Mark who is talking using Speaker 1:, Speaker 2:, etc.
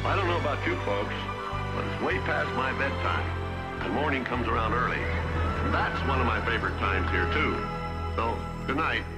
Speaker 1: I don't know about you folks, but it's way past my bedtime. And morning comes around early. And that's one of my favorite times here, too. So, good night.